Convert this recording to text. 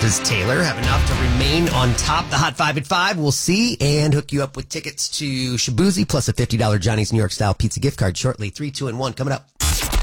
Does Taylor have enough to remain on top? The Hot 5 at 5. We'll see, and hook you up with tickets to Shabuzi plus a $50 Johnny's New York Style Pizza gift card shortly. 3, 2, and 1 coming up.